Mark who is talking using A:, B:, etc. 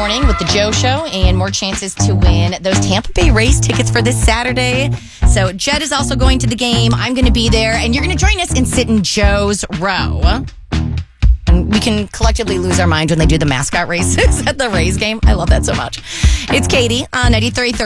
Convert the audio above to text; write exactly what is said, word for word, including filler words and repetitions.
A: morning with the Joe Show and more chances to win those Tampa Bay Rays tickets for this Saturday. So Jed is also going to the game. I'm going to be there, and you're going to join us and sit in Joe's row. And we can collectively lose our mind when they do the mascot races at the Rays game. I love that so much. It's Katie on ninety-three point three.